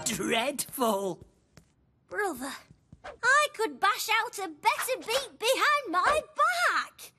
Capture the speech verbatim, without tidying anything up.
dreadful. Brother, I could bash out a better beat behind my back.